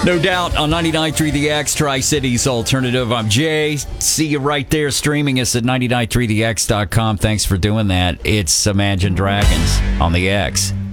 No doubt on 99.3 The X, Tri-Cities Alternative. I'm Jay. See you right there streaming us at 99.3thex.com. Thanks for doing that. It's Imagine Dragons on The X.